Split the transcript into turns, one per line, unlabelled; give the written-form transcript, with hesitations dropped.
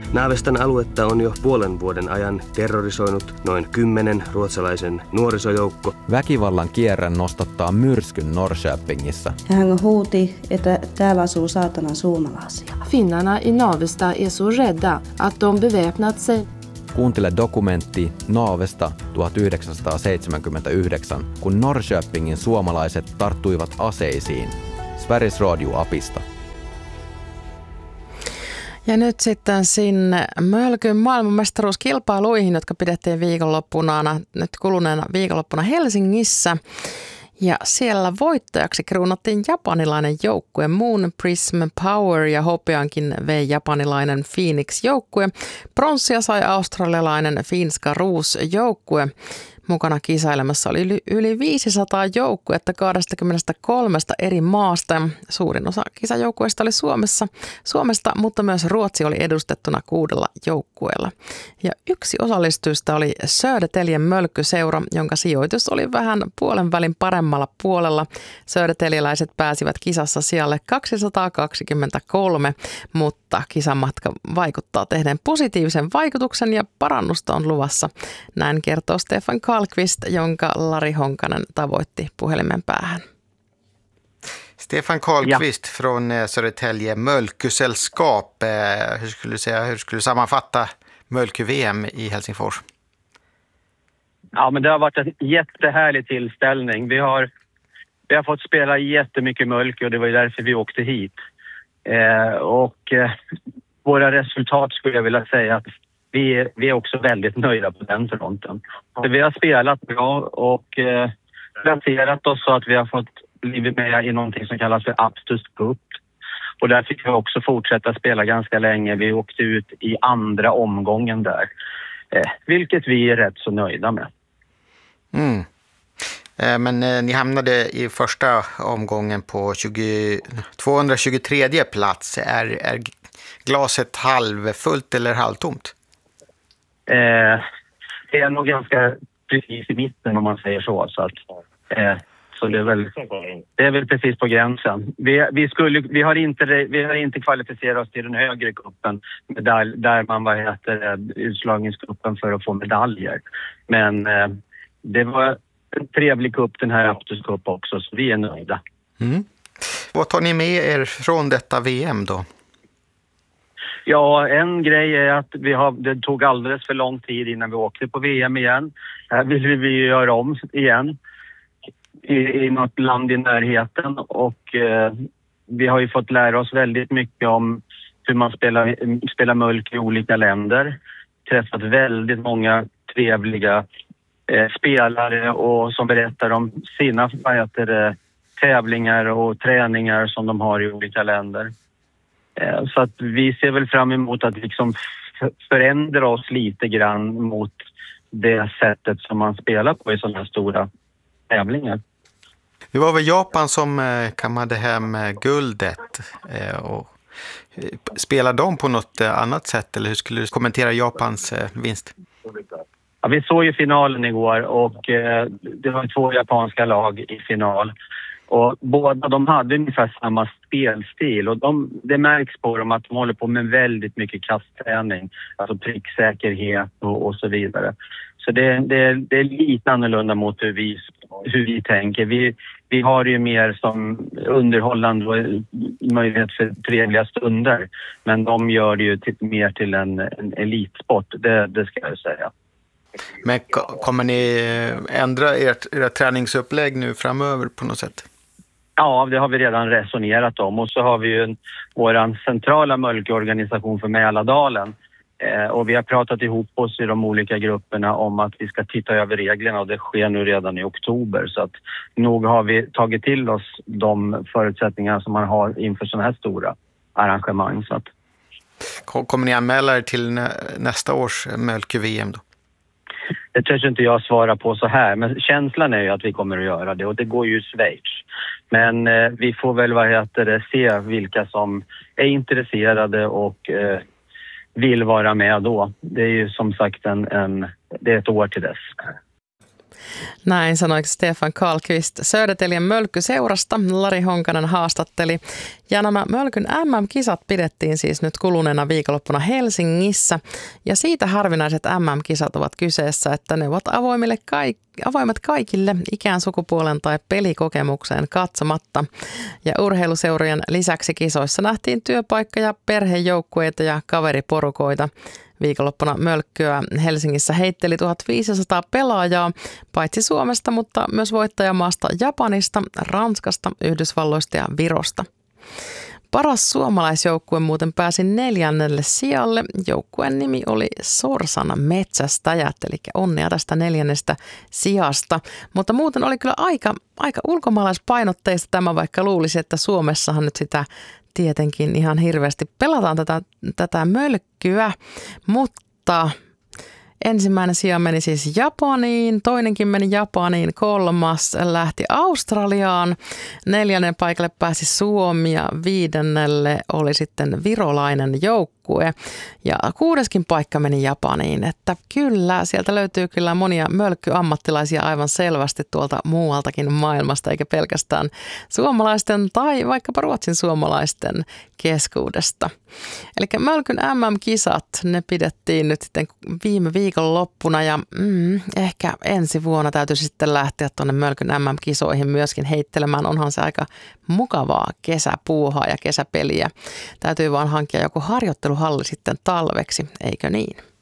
Naavestan aluetta on jo puolen vuoden ajan terrorisoinut noin 10 ruotsalaisen nuorisojoukko.
Väkivallan kierre nostattaa myrskyn Norrköpingissa.
Hän huuti, että täällä asuu saatanan suomalaisia.
Finnarna i Navesta är så rädda att de beväpnat sig.
Kuuntele dokumentti Naavesta 1979, kun Norrköpingin suomalaiset tarttuivat aseisiin. Sveriges Radio-apista.
Ja nyt sitten sinne Mölkyn maailmanmestaruuskilpailuihin, jotka pidettiin nyt kuluneena viikonloppuna Helsingissä. Ja siellä voittajaksi kruunattiin japanilainen joukkue Moon Prism Power ja hopeankin vei japanilainen Phoenix-joukkue. Pronssia sai australialainen Finska Roos-joukkue. Mukana kisailemassa oli yli 500 joukkuetta 23 eri maasta. Suurin osa kisajoukkueista oli Suomesta, mutta myös Ruotsi oli edustettuna 6 joukkueella. Ja yksi osallistujista oli Södertäljen Mölkky-seura, jonka sijoitus oli vähän puolen välin paremmalla puolella. Södertäljeläiset pääsivät kisassa sijalle 223, mutta kisamatka vaikuttaa tehdeen positiivisen vaikutuksen ja parannusta on luvassa. Näin kertoo Stefan Karlqvist, jonka Lari Honkanen tavoitti puhelimen päähän.
Stefan Karlqvist från Södertälje Mölkkysällskap. Hur skulle du sammanfatta Mölkky-VM i Helsingfors?
Ja, men det har varit en jättehärlig tillställning. Vi har fått spela jättemycket Mölkky och det var ju därför vi åkte hit. Våra resultat skulle jag vilja säga att vi är också väldigt nöjda på den fronten. Vi har spelat bra och placerat oss så att vi har fått blivit med i någonting som kallas för Aptus Cup. Och där fick vi också fortsätta spela ganska länge. Vi åkte ut i andra omgången där. Vilket vi är rätt så nöjda med.
Mm. Men ni hamnade i första omgången på 223 plats. Är glaset halvfullt eller halvtomt?
Det är nog ganska precis i mitten om man säger så. Så det är väl precis på gränsen. Vi har inte kvalificerat oss till den högre kuppen där man utslagningskuppen för att få medaljer. Men det var en trevlig kupp, den här Aptus Cup också, så vi är nöjda.
Mm. Vad tar ni med er från detta VM då?
Ja, en grej är att det tog alldeles för lång tid innan vi åkte på VM igen. Här vill vi göra om igen i något land i närheten och vi har ju fått lära oss väldigt mycket om hur man spelar Mölkky i olika länder. Träffat väldigt många trevliga spelare och som berättar om sina tävlingar och träningar som de har i olika länder. Så att vi ser väl fram emot att liksom förändra oss lite grann mot det sättet som man spelar på i sådana här stora tävlingar.
Det var väl Japan som kammade hem guldet och spelar de på något annat sätt, eller hur skulle du kommentera Japans vinst?
Ja, vi såg ju finalen igår och det var 2 japanska lag i final. Och båda de hade ungefär samma spelstil och det märks på dem att de håller på med väldigt mycket kastträning, alltså pricksäkerhet och så vidare. Så det är lite annorlunda mot hur vi tänker. Vi har ju mer som underhållande och möjlighet för trevliga stunder, men de gör det ju mer till en elitsport, det ska jag säga.
Men kommer ni ändra era träningsupplägg nu framöver på något sätt?
Ja, det har vi redan resonerat om. Och så har vi ju vår centrala Mölkky-organisation för Mälardalen. Och vi har pratat ihop oss i de olika grupperna om att vi ska titta över reglerna. Och det sker nu redan i oktober. Så att nog har vi tagit till oss de förutsättningar som man har inför sådana här stora arrangemang. Så att...
Kommer ni anmäla er till nästa års Mölkky-VM då?
Det törs inte jag svara på så här, men känslan är ju att vi kommer att göra det och det går ju i Schweiz. Men vi får väl se vilka som är intresserade och vill vara med då. Det är ju som sagt det är ett år till dess.
Näin sanoi Stefan Karlqvist Södertäljen Mölkky-seurasta. Lari Honkanen haastatteli. Ja nämä Mölkyn MM-kisat pidettiin siis nyt kuluneena viikonloppuna Helsingissä. Ja siitä harvinaiset MM-kisat ovat kyseessä, että ne ovat avoimet kaikille ikään, sukupuolen tai pelikokemukseen katsomatta. Ja urheiluseurojen lisäksi kisoissa nähtiin työpaikka- ja perhejoukkueita ja kaveriporukoita. Viikonloppuna Mölkkyä Helsingissä heitteli 1500 pelaajaa, paitsi Suomesta, mutta myös voittajamaasta Japanista, Ranskasta, Yhdysvalloista ja Virosta. Paras suomalaisjoukkue muuten pääsi 4. sijalle. Joukkueen nimi oli Sorsan Metsästäjät, eli onnea tästä 4. sijasta. Mutta muuten oli kyllä aika ulkomaalaispainotteista tämä, vaikka luulisi, että Suomessahan nyt sitä tietenkin ihan hirveästi pelataan tätä mölkkyä, mutta ensimmäinen sija meni siis Japaniin, toinenkin meni Japaniin, 3. lähti Australiaan, 4. paikalle pääsi Suomi ja 5. oli sitten virolainen joukkue. Ja 6. paikka meni Japaniin, että kyllä sieltä löytyy kyllä monia mölkkyammattilaisia aivan selvästi tuolta muualtakin maailmasta, eikä pelkästään suomalaisten tai vaikkapa Ruotsin suomalaisten keskuudesta. Eli Mölkyn MM-kisat, ne pidettiin nyt sitten viime viikon loppuna ja ehkä ensi vuonna täytyisi sitten lähteä tuonne Mölkyn MM-kisoihin myöskin heittelemään. Onhan se aika mukavaa kesäpuuhaa ja kesäpeliä. Täytyy vaan hankkia joku harjoitteluhalli sitten talveksi, eikö niin?